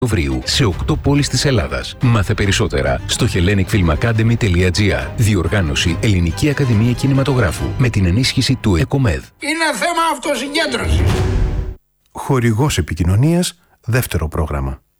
σε 8 πόλεις της Ελλάδας. Μάθε περισσότερα στο hellenicfilmacademy.gr. Διοργάνωση Ελληνική Ακαδημία Κινηματογράφου με την ενίσχυση του ΕΚΟΜΕΔ. Είναι θέμα αυτοσυγκέντρωσης. Χορηγός επικοινωνίας, δεύτερο πρόγραμμα.